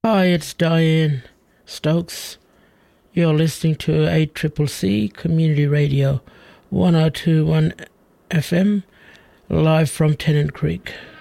Hi, it's Diane Stokes. You're listening to 8CCC Community Radio 1021 FM, live from Tennant Creek.